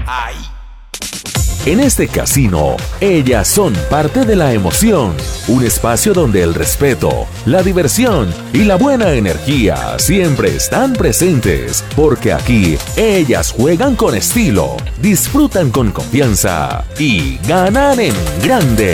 Ay. En este casino, ellas son parte de la emoción, un espacio donde el respeto, la diversión y la buena energía siempre están presentes, porque aquí ellas juegan con estilo, disfrutan con confianza y ganan en grande.